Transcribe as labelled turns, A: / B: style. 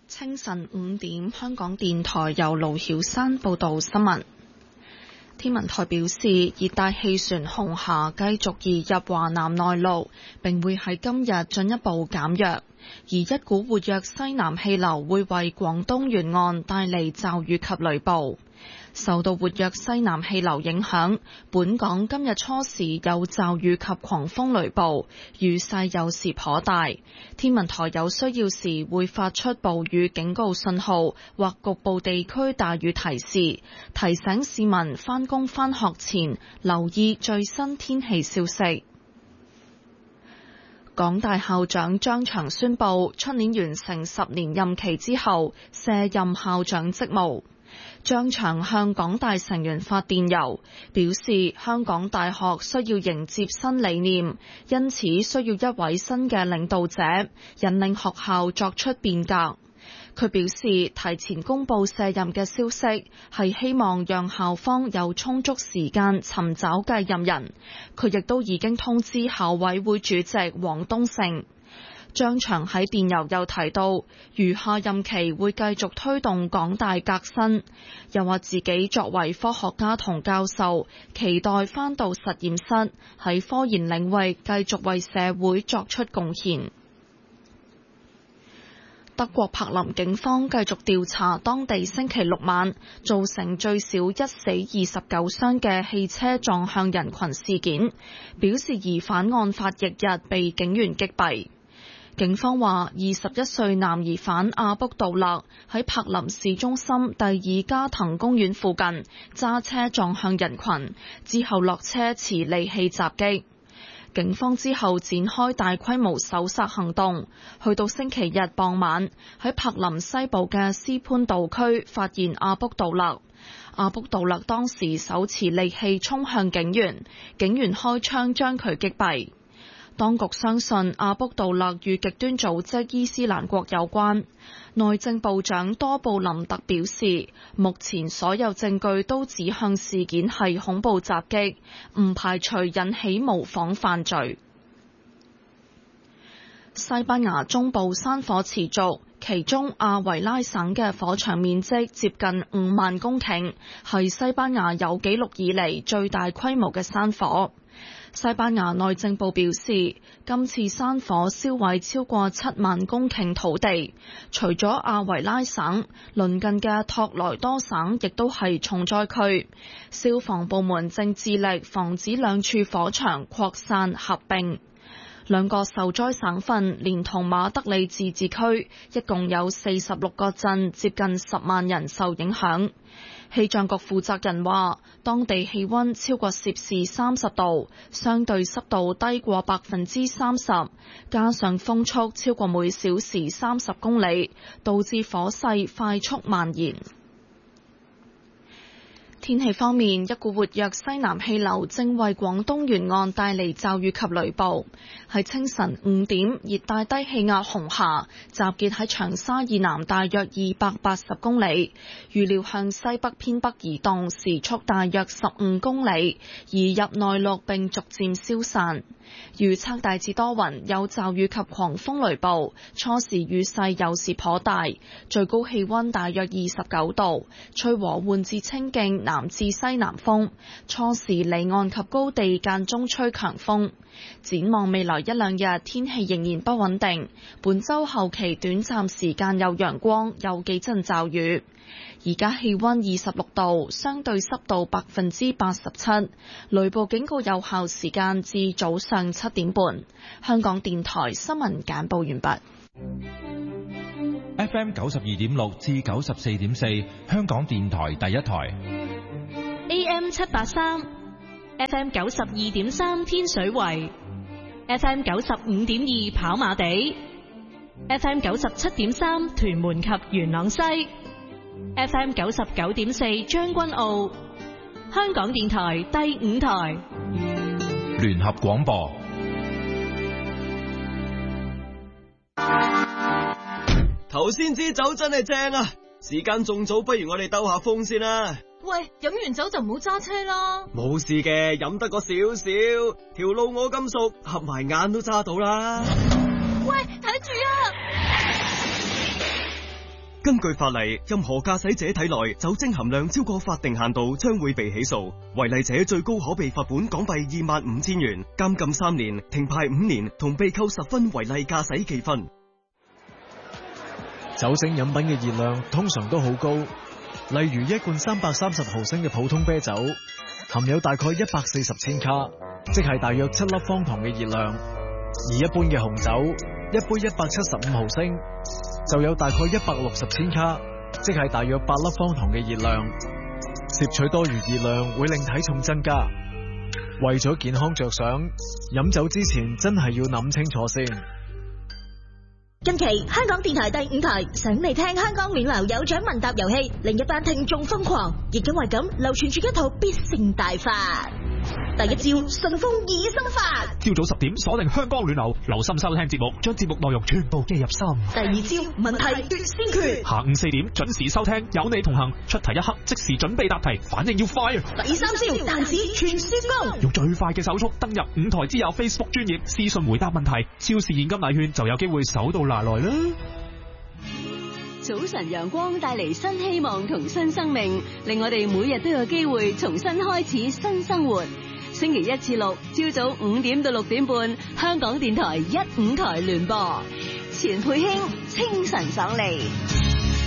A: 清晨5點，香港電台由盧曉山報道新聞。天文台表示，熱帶氣旋紅霞繼續移入華南內陸，並會喺今日進一步減弱，而一股活躍西南氣流會為廣東沿岸帶嚟驟雨及雷暴。受到活躍西南氣流影響，本港今日初時有驟雨及狂風雷暴，雨勢有時頗大。天文台有需要時會發出暴雨警告信號或局部地區大雨提示，提醒市民返工返學前留意最新天氣消息。港大校長張翔宣布，出年完成10年任期之後卸任校長職務。張翔向港大成員發電郵，表示香港大學需要迎接新理念，因此需要一位新嘅領導者，引領學校作出變革。佢表示，提前公布卸任嘅消息，係希望讓校方有充足時間尋找繼任人。佢亦都已經通知校委會主席黃東勝。張翔喺電郵又提到，餘下任期會繼續推動港大革新，又話自己作為科學家同教授，期待返到實驗室喺科研領域繼續為社會作出貢獻。德國柏林警方繼續調查當地星期六晚造成最少1死29傷嘅汽車撞向人群事件，表示疑犯案發翌日被警員擊斃。警方話，21歲男疑犯阿卜杜勒喺柏林市中心第二加藤公園附近揸車撞向人群，之後落車持利器襲擊。警方之後展開大規模搜索行動，去到星期日傍晚喺柏林西部嘅斯潘道區發現阿卜杜勒。阿卜杜勒當時手持利器衝向警員，警員開槍將佢擊斃。當局相信阿卜杜勒與極端組織伊斯蘭國有關。內政部長多布林特表示，目前所有證據都指向事件係恐怖襲擊，唔排除引起模仿犯罪。西班牙中部山火持續，其中阿維拉省嘅火場面積接近5萬公頃，係西班牙有紀錄以嚟最大規模嘅山火。西班牙內政部表示，今次山火燒毀超過7萬公頃土地，除咗阿維拉省，鄰近嘅托萊多省亦都係重災區。消防部門正致力防止兩處火場擴散合併。兩個受災省份連同馬德里自治區，一共有46個鎮，接近10萬人受影響。氣象局負責人話，當地氣溫超過攝氏30度，相對濕度低過30%，加上風速超過每小時30公里，導致火勢快速蔓延。天氣方面，一股活躍西南氣流正為廣東沿岸帶嚟驟雨及雷暴。喺清晨5點，熱帶低氣壓紅霞集結喺長沙以南大約280公里，預料向西北偏北移動，時速大約15公里，移入內陸並逐漸消散。預測大致多雲，有驟雨及狂風雷暴，初時雨勢有時頗大，最高氣溫大約29度，吹和緩至清勁南至西南風，初時離岸及高地間中吹強風。展望未來1-2日，天氣仍然不穩定，本週後期短暫時間有陽光，有幾陣驟雨。而家氣溫26度，相對濕度87%，雷暴警告有效時間至早上7點半。香港電台新聞簡報完畢。
B: FM 92.6至94.4，香港電台第一台。
C: AM 783 ，FM 92.3天水圍，FM 95.2跑馬地，FM 97.3屯門及元朗西。FM 99.4將軍澳，香港電台第5台
B: 聯合廣播。
D: 頭先支酒真係正啊！時間仲早，不如我哋兜下風先啦。
E: 喂，飲完酒就唔好揸車啦。
D: 冇事嘅，飲得個少少，條路我咁熟，合埋眼都揸到啦。
E: 喂，睇住啊！
D: 根據法例，任何駕駛者體內酒精含量超過法定限度，將會被起訴。違例者最高可被罰款港幣25,000元、監禁3年、停牌5年，同被扣10分違例駕駛記分。
F: 酒精飲品嘅熱量通常都好高，例如一罐330毫升嘅普通啤酒，含有大概140千卡，即係大約7粒方糖嘅熱量；而一般嘅紅酒，一杯175毫升，就有大概160千卡，即係大約8粒方糖嘅熱量。攝取多餘熱量會令體重增加，為咗健康着想，飲酒之前真係要諗清楚先。
G: 近期香港電台第5台想嚟聽香港暖流有獎問答遊戲，另一班聽眾瘋狂，亦因為咁流傳住一套必勝大法。第一招順風耳心法，
H: 朝早10點鎖定香港暖流，留心收聽節目，將節目內容全部記入心。
G: 第二招問題奪先決，
H: 下午4點準時收聽，有你同行，出題一刻即時準備答題，反應要快啊！
G: 第三招彈指全輸攻，
H: 用最快嘅手速登入5台之友 Facebook 專頁私信回答問題，超市現金禮券就有機會手到拿來啦！
I: 早晨陽光帶嚟新希望同新生命，令我哋每日都有機會重新開始新生活。星期1至6朝早5點到6點半，香港電台15台聯播，錢佩卿清晨爽利。